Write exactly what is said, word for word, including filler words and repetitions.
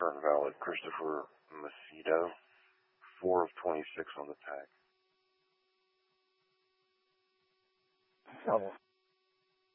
Current valid, Christopher Macedo, four of twenty-six on the tag. Oh,